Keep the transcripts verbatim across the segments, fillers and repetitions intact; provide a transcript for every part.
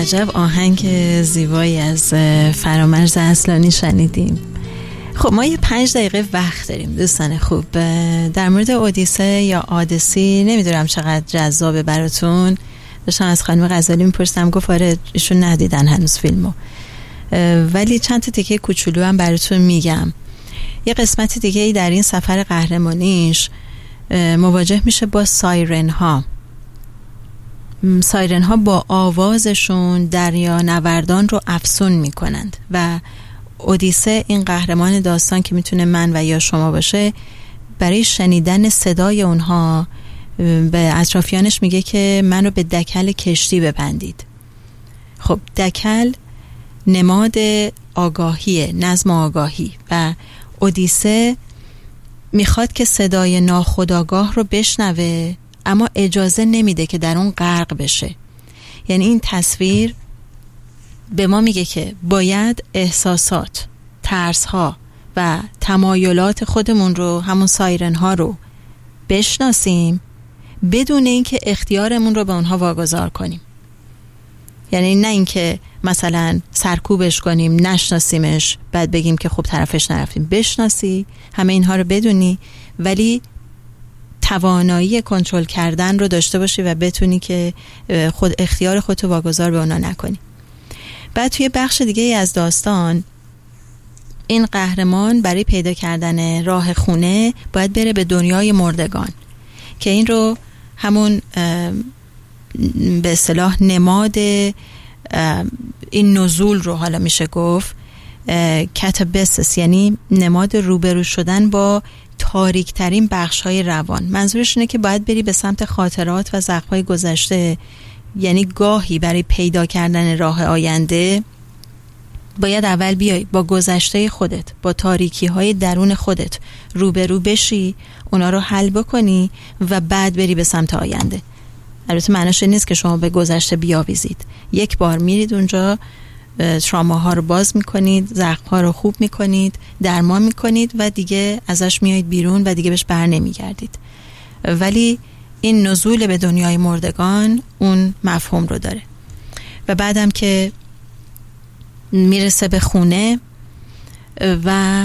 عجب آهنگ زیبایی از فرامرز اصلانی شنیدیم. خب ما یه پنج دقیقه وقت داریم دوستان خوب. در مورد اودیسه یا آدیسی نمیدونم چقدر جذابه براتون. داشتم از خانم غزالی میپرسم، گفت آره ایشون ندیدن هنوز فیلمو، ولی چند تا تیکه کوچولو هم براتون میگم. یه قسمت دیگه ای در این سفر قهرمانیش مواجه میشه با سایرن ها. سایرن ها با آوازشون دریا نوردان رو افسون میکنند و اودیسه، این قهرمان داستان که میتونه من و یا شما باشه، برای شنیدن صدای اونها به اطرافیانش میگه که منو به دکل کشتی ببندید. خب دکل نماد آگاهیه، نظم آگاهی، و اودیسه میخواد که صدای ناخودآگاه رو بشنوه اما اجازه نمیده که در اون غرق بشه. یعنی این تصویر به ما میگه که باید احساسات، ترس‌ها و تمایلات خودمون رو، همون سایرن ها رو بشناسیم بدون اینکه اختیارمون رو به اونها واگذار کنیم. یعنی نه اینکه مثلا سرکوبش کنیم، نشناسیمش، بعد بگیم که خب طرفش نرفتیم. بشناسی، همه اینها رو بدونی، ولی توانایی کنترل کردن رو داشته باشی و بتونی که خود اختیار خودتو واگذار به اونا نکنی. بعد توی بخش دیگه از داستان این قهرمان برای پیدا کردن راه خونه باید بره به دنیای مردگان که این رو همون به اصطلاح نماد این نزول رو حالا میشه گفت کتابسس، یعنی نماد روبرو شدن با تاریک ترین بخش های روان. منظورش اینه که باید بری به سمت خاطرات و زخم های گذشته. یعنی گاهی برای پیدا کردن راه آینده باید اول بیای با گذشته خودت، با تاریکی های درون خودت روبرو بشی، اونا رو حل بکنی و بعد بری به سمت آینده. البته معنیش نیست که شما به گذشته بیاویزید. یک بار میرید اونجا، تراماها رو باز میکنید، زخم‌ها رو خوب میکنید، درمان میکنید و دیگه ازش میایید بیرون و دیگه بهش بر نمیگردید. ولی این نزول به دنیای مردگان اون مفهوم رو داره. و بعدم که میرسه به خونه و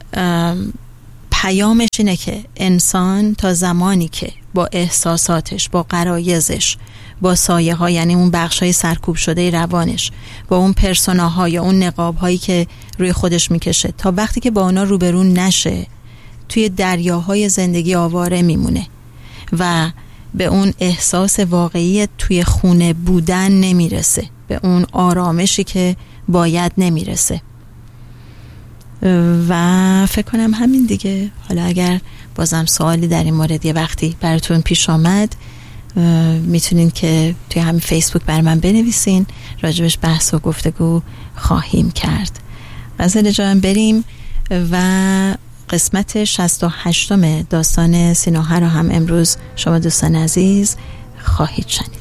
پیامش اینه که انسان تا زمانی که با احساساتش، با غرایزش، با سایه ها، یعنی اون بخش های سرکوب شده روانش، با اون پرسوناها یا اون نقاب هایی که روی خودش میکشه، تا وقتی که با اونا روبرو نشه توی دریاهای زندگی آواره میمونه و به اون احساس واقعی توی خونه بودن نمیرسه، به اون آرامشی که باید نمیرسه. و فکر کنم همین دیگه. حالا اگر بازم سوالی در این مورد یه وقتی براتون پیش آمد میتونین که توی همین فیسبوک بر من بنویسین، راجبش بحث و گفتگو خواهیم کرد. غزل جان بریم و قسمت شصت و هشتم داستان سیناها رو هم امروز شما دوستان عزیز خواهید شنید.